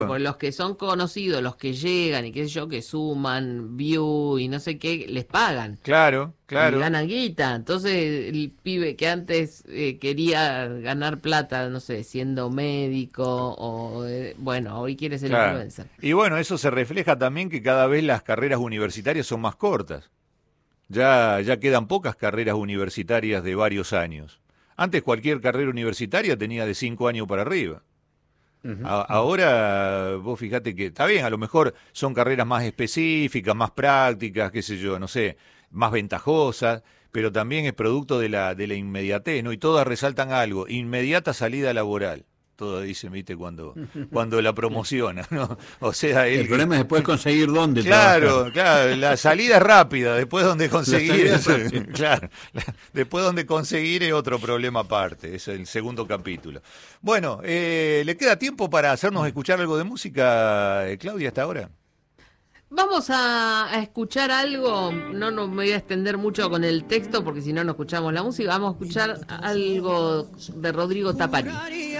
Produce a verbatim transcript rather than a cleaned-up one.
Por los que son conocidos, los que llegan y qué sé yo, que suman, view y no sé qué, les pagan. Claro, Y claro, ganan guita. Entonces el pibe que antes eh, quería ganar plata, no sé, siendo médico o, eh, bueno, hoy quiere ser claro. influencer. Y bueno, eso se refleja también que cada vez las carreras universitarias son más cortas. Ya, ya quedan pocas carreras universitarias de varios años. Antes cualquier carrera universitaria tenía de cinco años para arriba. Ujú, A- ujú. ahora, vos fíjate que está bien, a lo mejor son carreras más específicas, más prácticas, qué sé yo, no sé, más ventajosas, pero también es producto de la, de la inmediatez, ¿no? Y todas resaltan algo, inmediata salida laboral. Todas dicen, viste, cuando, cuando la promociona, ¿no? O sea, El él que, problema es después conseguir dónde trabajar. claro, claro, la salida es rápida, después donde La conseguir, salida es eso, rápida. claro, la- después donde conseguir es otro problema aparte, es el segundo capítulo. Bueno, eh, ¿le queda tiempo para hacernos escuchar algo de música, eh, Claudia, hasta ahora? Vamos a, a escuchar algo, no, no me voy a extender mucho con el texto porque si no no escuchamos la música, vamos a escuchar algo de Rodrigo Tapari.